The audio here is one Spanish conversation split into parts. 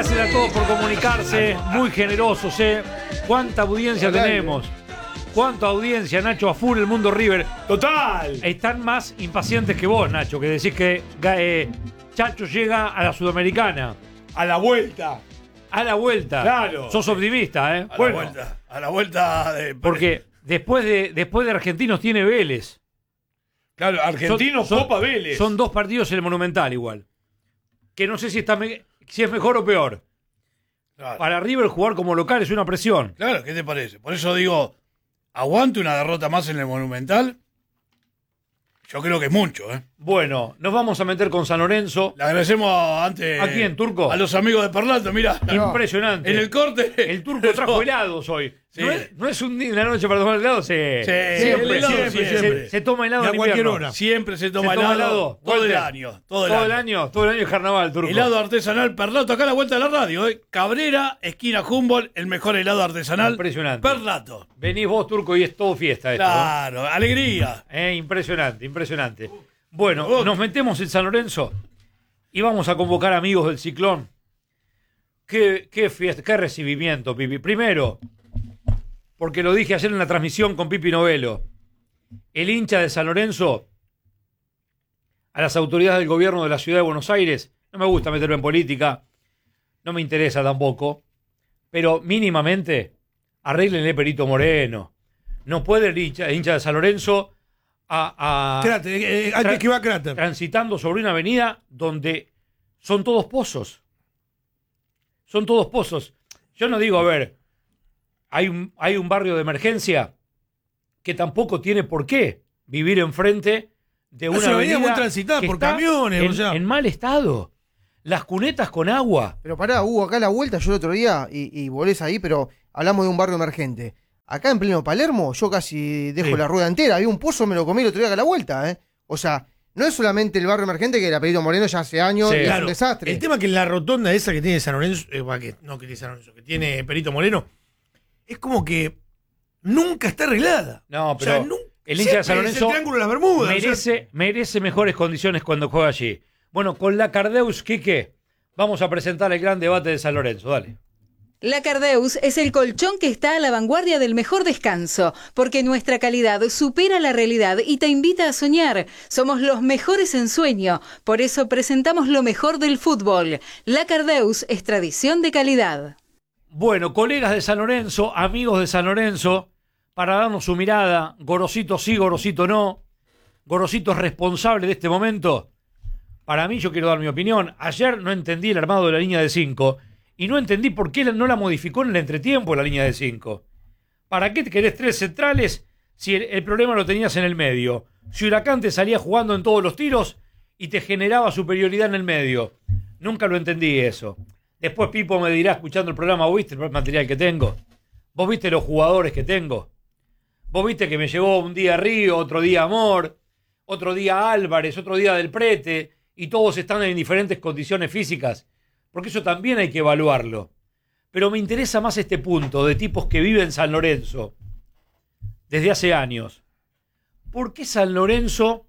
Gracias a todos por comunicarse, muy generosos, ¿eh? ¿Cuánta audiencia tenemos? ¿Cuánta audiencia, Nacho? A full el mundo River. ¡Total! Están más impacientes que vos, Nacho, que decís que Chacho llega a la Sudamericana. A la vuelta. A la vuelta. Claro. Sos optimista, ¿eh? A la vuelta de... Porque después de Argentinos tiene Vélez. Claro, Argentinos, Copa Vélez. Son 2 partidos en el Monumental igual. Que no sé si es mejor o peor. Claro. Para River jugar como local es una presión. Claro, ¿qué te parece? Por eso digo, ¿aguante una derrota más en el Monumental? Yo creo que es mucho, ¿eh? Bueno, nos vamos a meter con San Lorenzo. Le agradecemos antes... ¿A quién, Turco? A los amigos de Perlato, mira. Impresionante. En el corte... El Turco trajo helados hoy. Sí. ¿No es una noche para tomar helado? Siempre. Se toma helado Y a en cualquier invierno. hora. Siempre se toma helado. helado. Todo el año. Todo el año es carnaval, Turco. Helado artesanal Perlato, acá a la vuelta de la radio, ¿eh? Cabrera, esquina Humboldt, el mejor helado artesanal. Impresionante. Perlato. Venís vos, Turco, y es todo fiesta esto. Claro, ¿no? Alegría. Impresionante. Bueno, nos metemos en San Lorenzo y vamos a convocar amigos del Ciclón. Qué fiesta, qué recibimiento, Pipi. Primero, porque lo dije ayer en la transmisión con Pipi Novelo, el hincha de San Lorenzo a las autoridades del gobierno de la ciudad de Buenos Aires, no me gusta meterme en política, no me interesa tampoco, pero mínimamente arréglenle Perito Moreno. No puede el hincha de San Lorenzo Antes que va a Cráter. transitando sobre una avenida donde son todos pozos. Son todos pozos. Yo no digo, a ver, hay un barrio de emergencia que tampoco tiene por qué vivir enfrente de una avenida muy transitada que por está camiones. en mal estado. Las cunetas con agua. Pero pará, Hugo, acá a la vuelta, yo el otro día, y volvés ahí, pero hablamos de un barrio emergente. Acá en pleno Palermo, yo casi dejo la rueda entera. Había un pozo, me lo comí el otro día acá a la vuelta, ¿eh? O sea, no es solamente el barrio emergente, que el Perito Moreno ya hace años y es un desastre. El tema es que la rotonda esa que tiene San Lorenzo, que tiene Perito Moreno, es como que nunca está arreglada. No, pero el hincha de San Lorenzo el Triángulo de las Bermudas, merece mejores condiciones cuando juega allí. Bueno, con la Cardeus, Quique, vamos a presentar el gran debate de San Lorenzo. Dale. La Cardeus es el colchón que está a la vanguardia del mejor descanso, porque nuestra calidad supera la realidad y te invita a soñar. Somos los mejores en sueño, por eso presentamos lo mejor del fútbol. La Cardeus es tradición de calidad. Bueno, colegas de San Lorenzo, amigos de San Lorenzo, para darnos su mirada, Gorosito sí, Gorosito no, Gorosito es responsable de este momento. Para mí, yo quiero dar mi opinión. Ayer no entendí el armado de la línea de 5 y no entendí por qué no la modificó en el entretiempo la línea de 5. ¿Para qué te querés 3 centrales si el problema lo tenías en el medio? Si Huracán te salía jugando en todos los tiros y te generaba superioridad en el medio. Nunca lo entendí eso. Después Pipo me dirá, escuchando el programa, ¿vos viste el material que tengo? ¿Vos viste los jugadores que tengo? ¿Vos viste que me llevó un día Río, otro día Amor, otro día Álvarez, otro día Del Prete, y todos están en diferentes condiciones físicas? Porque eso también hay que evaluarlo. Pero me interesa más este punto de tipos que viven en San Lorenzo desde hace años. ¿Por qué San Lorenzo,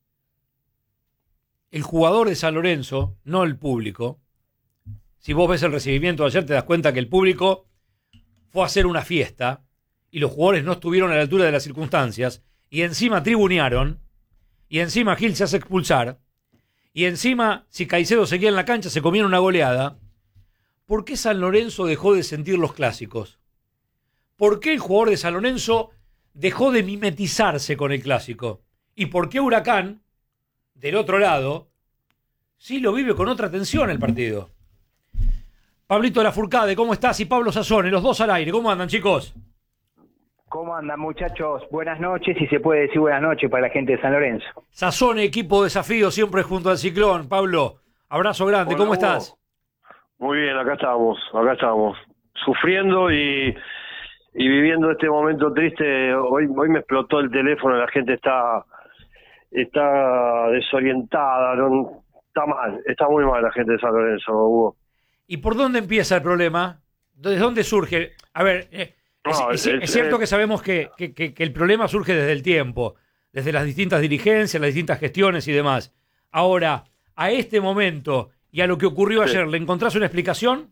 el jugador de San Lorenzo, no el público? Si vos ves el recibimiento de ayer te das cuenta que el público fue a hacer una fiesta y los jugadores no estuvieron a la altura de las circunstancias y encima tribunearon y encima Gil se hace expulsar y encima si Caicedo seguía en la cancha se comieron una goleada. ¿Por qué San Lorenzo dejó de sentir los clásicos? ¿Por qué el jugador de San Lorenzo dejó de mimetizarse con el clásico? ¿Y por qué Huracán, del otro lado, sí lo vive con otra tensión el partido? Pablito Lafourcade, ¿cómo estás? Y Pablo Sazone, los dos al aire. ¿Cómo andan, chicos? ¿Cómo andan, muchachos? Buenas noches, y se puede decir buenas noches para la gente de San Lorenzo. Sazone, equipo de desafío, siempre junto al Ciclón. Pablo, abrazo grande. Hola, ¿cómo estás? Muy bien, acá estamos. Sufriendo y viviendo este momento triste. Hoy me explotó el teléfono, la gente está desorientada, está muy mal la gente de San Lorenzo, Hugo. ¿Y por dónde empieza el problema? ¿Desde dónde surge? A ver, es cierto que sabemos que el problema surge desde el tiempo, desde las distintas dirigencias, las distintas gestiones y demás. Ahora, a este momento, y a lo que ocurrió Sí. ayer, ¿le encontrás una explicación?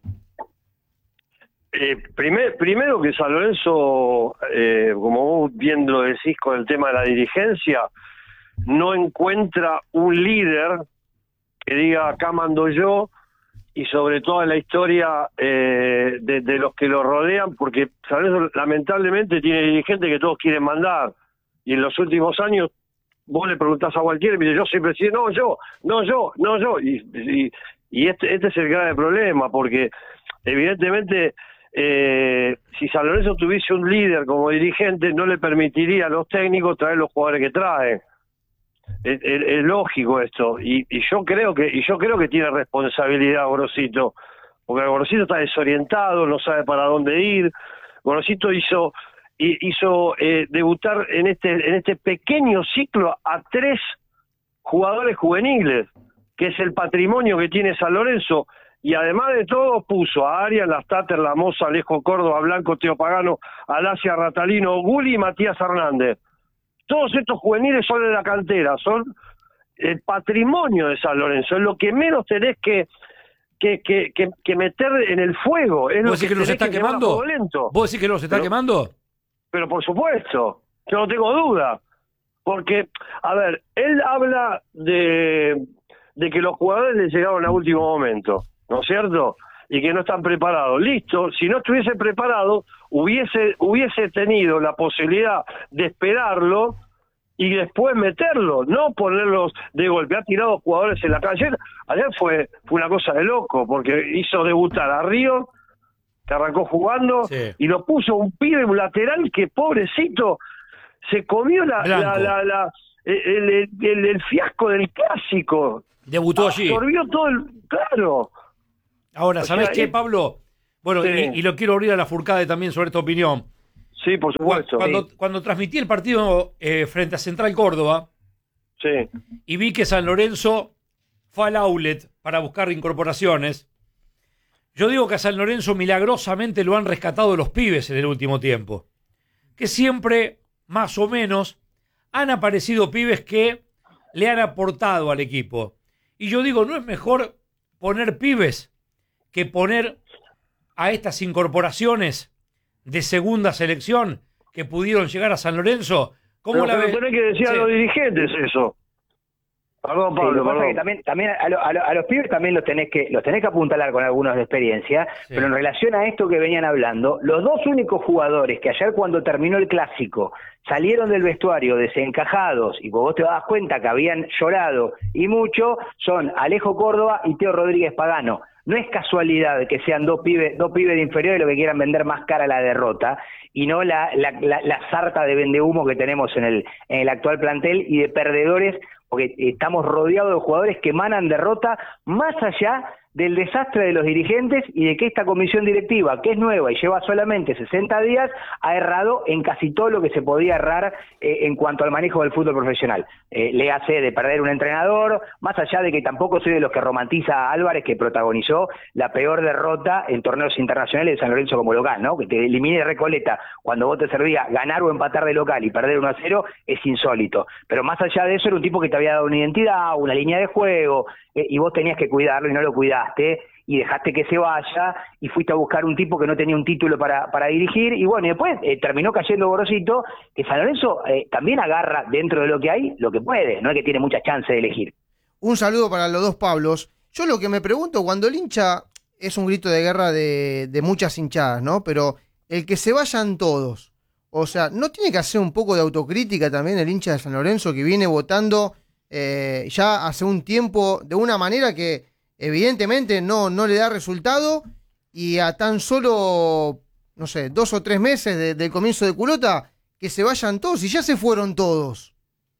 Primero que San Lorenzo, como vos bien lo decís con el tema de la dirigencia, no encuentra un líder que diga acá mando yo, y sobre todo en la historia de los que lo rodean, porque San Lorenzo lamentablemente tiene dirigentes que todos quieren mandar, y en los últimos años vos le preguntás a cualquiera y me dice, yo siempre decía, no yo, y este es el grave problema, porque evidentemente si San Lorenzo tuviese un líder como dirigente, no le permitiría a los técnicos traer los jugadores que traen. Es lógico esto, y yo creo que tiene responsabilidad Gorosito, porque Gorosito está desorientado, no sabe para dónde ir. Gorosito hizo debutar en este pequeño ciclo a 3 jugadores juveniles, que es el patrimonio que tiene San Lorenzo, y además de todo puso a Arias, Lastater, Lamosa, Alejo Córdoba, Blanco, Teo Pagano, Alasia, Ratalino, Guli y Matías Hernández. Todos estos juveniles son de la cantera, son el patrimonio de San Lorenzo, es lo que menos tenés que meter en el fuego. Es ¿Vos decís que los está quemando? ¿Vos decís que los está quemando? Pero por supuesto, yo no tengo duda. Porque, a ver, él habla de que los jugadores le llegaron a último momento, ¿no es cierto? Y que no están preparados. Listo, si no estuviese preparado, hubiese tenido la posibilidad de esperarlo y después meterlo, no ponerlos de golpe. Ha tirado jugadores en la calle. Ayer fue una cosa de loco, porque hizo debutar a Río, que arrancó jugando, Sí. y lo puso un pibe, un lateral que, pobrecito, se comió el fiasco del clásico. Debutó allí. Absorbió todo claro. Ahora, O ¿sabés sea, qué, Pablo? Bueno, Sí. y lo quiero abrir a la Furcade también sobre esta opinión. Sí, por supuesto. Cuando transmití el partido frente a Central Córdoba Sí. y vi que San Lorenzo fue al outlet para buscar incorporaciones, yo digo que a San Lorenzo milagrosamente lo han rescatado los pibes en el último tiempo. Que siempre, más o menos, han aparecido pibes que le han aportado al equipo. Y yo digo, ¿no es mejor poner pibes que poner a estas incorporaciones de segunda selección que pudieron llegar a San Lorenzo? ¿Cómo la pero ves? tenés que decir a Sí. los dirigentes eso. Perdón, Sí, Pablo, lo que pasa perdón. es que también a los pibes también los tenés que apuntalar con algunos de experiencia, Sí. pero en relación a esto que venían hablando, los 2 únicos jugadores que ayer cuando terminó el clásico salieron del vestuario desencajados y vos te das cuenta que habían llorado y mucho, son Alejo Córdoba y Teo Rodríguez Pagano. No es casualidad que sean dos pibes de inferior y lo que quieran vender más cara la derrota, y no la sarta de vendehumo que tenemos en el actual plantel y de perdedores, porque estamos rodeados de jugadores que emanan derrota más allá del desastre de los dirigentes y de que esta comisión directiva, que es nueva y lleva solamente 60 días, ha errado en casi todo lo que se podía errar en cuanto al manejo del fútbol profesional. Le hace de perder un entrenador, más allá de que tampoco soy de los que romantiza a Álvarez, que protagonizó la peor derrota en torneos internacionales de San Lorenzo como local, ¿no? Que te elimine Recoleta cuando vos te servía ganar o empatar de local y perder 1-0 es insólito. Pero más allá de eso, era un tipo que te había dado una identidad, una línea de juego, y vos tenías que cuidarlo y no lo cuidaste, y dejaste que se vaya, y fuiste a buscar un tipo que no tenía un título para dirigir, y bueno, y después terminó cayendo Gorosito, que San Lorenzo también agarra dentro de lo que hay, lo que puede, no es que tiene muchas chances de elegir. Un saludo para los 2 Pablos. Yo lo que me pregunto, cuando el hincha es un grito de guerra de muchas hinchadas, ¿no? Pero el que se vayan todos, o sea, ¿no tiene que hacer un poco de autocrítica también el hincha de San Lorenzo que viene votando ya hace un tiempo de una manera que evidentemente no le da resultado, y a tan solo, no sé, 2 o 3 meses del comienzo de Culota, que se vayan todos y ya se fueron todos?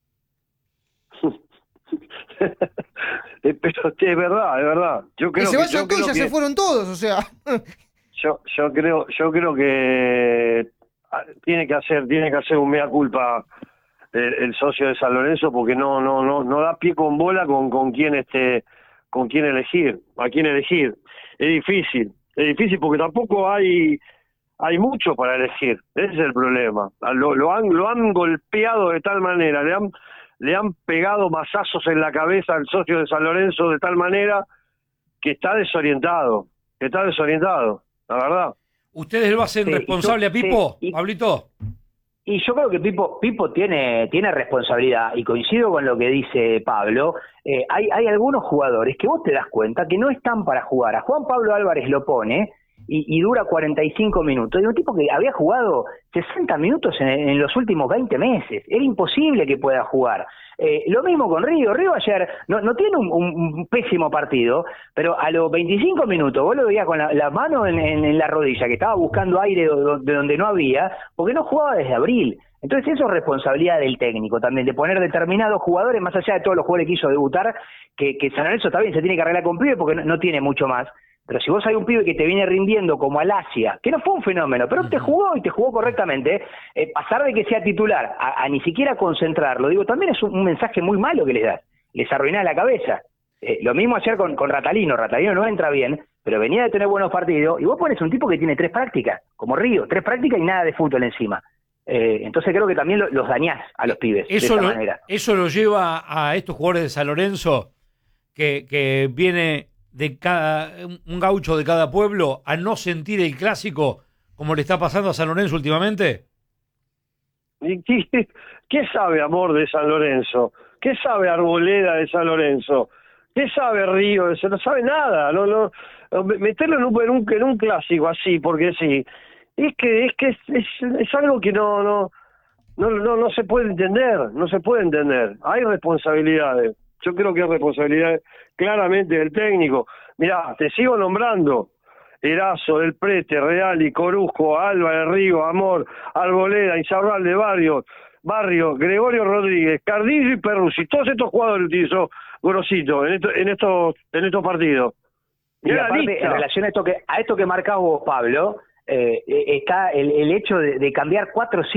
Pero es verdad. Yo Que creo se que vayan todos y ya se fueron todos, o sea. yo creo que tiene que hacer un mea culpa el socio de San Lorenzo, porque no da pie con bola con quién elegir, a quién elegir. Es difícil porque tampoco hay mucho para elegir. Ese es el problema. Lo han golpeado de tal manera, le han pegado mazazos en la cabeza al socio de San Lorenzo de tal manera que está desorientado, la verdad. ¿Ustedes lo hacen Sí, responsable a Pipo, sí, Pablito? Y yo creo que Pipo tiene responsabilidad, y coincido con lo que dice Pablo. Hay algunos jugadores que vos te das cuenta que no están para jugar. A Juan Pablo Álvarez lo pone y dura 45 minutos. Y un tipo que había jugado 60 minutos en los últimos 20 meses. Era imposible que pueda jugar. Lo mismo con Río. Río ayer no tiene un pésimo partido, pero a los 25 minutos vos lo veías con la mano en la rodilla, que estaba buscando aire de donde no había, porque no jugaba desde abril. Entonces eso es responsabilidad del técnico también, de poner determinados jugadores, más allá de todos los jugadores que hizo debutar, que San Lorenzo está bien, se tiene que arreglar con pibe porque no tiene mucho más. Pero si vos hay un pibe que te viene rindiendo como Alasia, que no fue un fenómeno, pero te jugó y te jugó correctamente, pasar de que sea titular a ni siquiera concentrarlo, digo, también es un mensaje muy malo que les das, les arruinás la cabeza. Lo mismo ayer con Ratalino no entra bien, pero venía de tener buenos partidos, y vos pones un tipo que tiene 3 prácticas, como Río, 3 prácticas y nada de fútbol encima. Entonces creo que también los dañás a los pibes de esa manera. Eso lo lleva a estos jugadores de San Lorenzo, que viene un gaucho de cada pueblo, a no sentir el clásico como le está pasando a San Lorenzo últimamente. ¿Y qué sabe Amor de San Lorenzo? ¿Qué sabe Arboleda de San Lorenzo? ¿Qué sabe Río de San Lorenzo? No sabe nada. No, meterlo en un clásico así, porque sí, es algo que no se puede entender. Hay responsabilidades. Yo creo que hay responsabilidades claramente del técnico. Mirá, te sigo nombrando: Erazo, Del Prete, Reali, Corujo, Álvarez, Río, Amor, Arboleda, Insaurralde, Barrio, Gregorio Rodríguez, Cardillo y Perruzzi. Todos estos jugadores utilizó Gorosito en estos partidos. Y aparte, en relación a esto que marcás vos, Pablo, está el hecho de cambiar 4 o 5